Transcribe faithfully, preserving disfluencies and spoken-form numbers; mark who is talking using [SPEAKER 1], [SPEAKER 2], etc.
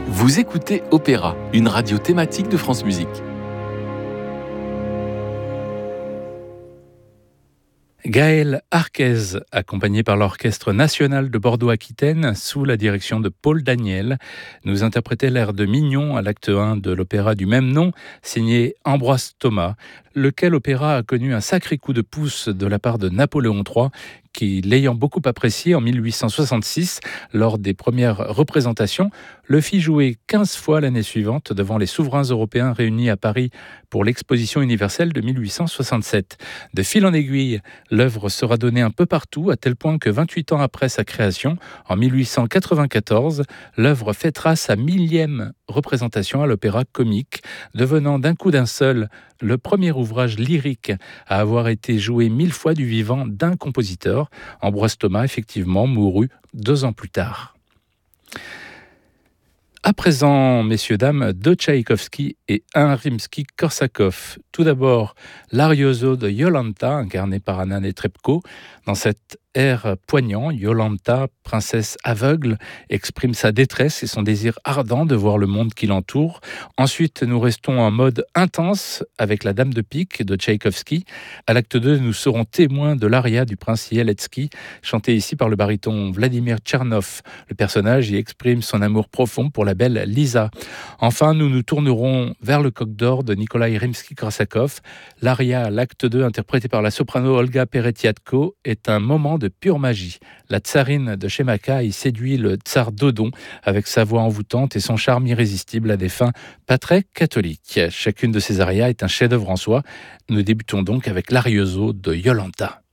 [SPEAKER 1] Vous écoutez Opéra, une radio thématique de France Musique. Gaël Arquez, accompagné par l'Orchestre national de Bordeaux-Aquitaine, sous la direction de Paul Daniel, nous interprétait l'air de Mignon à l'acte un de l'opéra du même nom, signé Ambroise Thomas, lequel opéra a connu un sacré coup de pouce de la part de Napoléon trois, qui, l'ayant beaucoup apprécié en mille huit cent soixante-six, lors des premières représentations, le fit jouer quinze fois l'année suivante devant les souverains européens réunis à Paris pour l'exposition universelle de mille huit cent soixante-sept. De fil en aiguille, l'œuvre sera donnée un peu partout, à tel point que vingt-huit ans après sa création, en mille huit cent quatre-vingt-quatorze, l'œuvre fêtera sa millième représentation à l'Opéra Comique, devenant d'un coup d'un seul le premier ouvrage lyrique à avoir été joué mille fois du vivant d'un compositeur. Ambroise Thomas, effectivement, mourut deux ans plus tard. À présent, messieurs, dames, deux Tchaïkovski et un Rimsky-Korsakov. Tout d'abord, l'Arioso de Yolanta, incarné par Anna Netrebko. Dans cet air poignant, Yolanta, princesse aveugle, exprime sa détresse et son désir ardent de voir le monde qui l'entoure. Ensuite, nous restons en mode intense avec la Dame de pique de Tchaïkovski. À l'acte deux, nous serons témoins de l'aria du prince Yeletsky, chanté ici par le baryton Vladimir Tchernov. Le personnage y exprime son amour profond pour la belle Lisa. Enfin, nous nous tournerons vers le coq d'or de Nikolai Rimsky-Korsakov. L'aria à l'acte deux, interprété par la soprano Olga Peretiatko, est un moment de pure magie. La tsarine de Chemaka y séduit le tsar Dodon avec sa voix envoûtante et son charme irrésistible à des fins pas très catholiques. Chacune de ces arias est un chef-d'œuvre en soi. Nous débutons donc avec l'Arioso de Yolanta.